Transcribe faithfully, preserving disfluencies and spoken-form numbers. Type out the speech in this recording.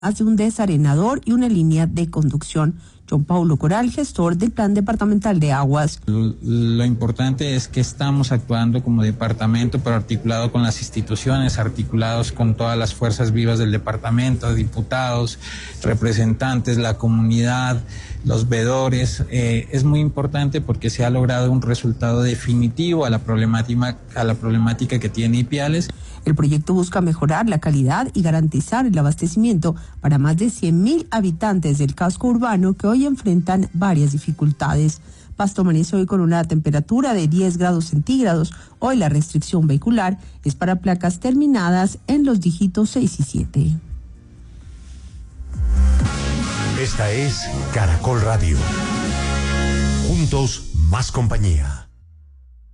hace un desarenador y una línea de conducción. John Paulo Coral, gestor del Plan Departamental de Aguas. Lo, lo importante es que estamos actuando como departamento, pero articulado con las instituciones, articulados con todas las fuerzas vivas del departamento, diputados, representantes, la comunidad, los veedores. Eh, es muy importante porque se ha logrado un resultado definitivo a la problemática, a la problemática que tiene Ipiales. El proyecto busca mejorar la calidad y garantizar el abastecimiento para más de cien mil habitantes del casco urbano que hoy enfrentan varias dificultades. Pasto amanece hoy con una temperatura de diez grados centígrados. Hoy la restricción vehicular es para placas terminadas en los dígitos seis y siete. Esta es Caracol Radio. Juntos, más compañía.